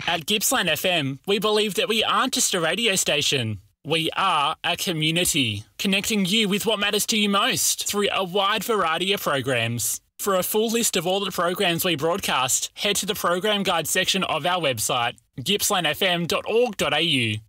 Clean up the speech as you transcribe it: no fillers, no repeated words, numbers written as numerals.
At Gippsland FM, we believe that we aren't just a radio station. We are a community, connecting you with what matters to you most through a wide variety of programs. For a full list of all the programs we broadcast, head to the program guide section of our website, gippslandfm.org.au.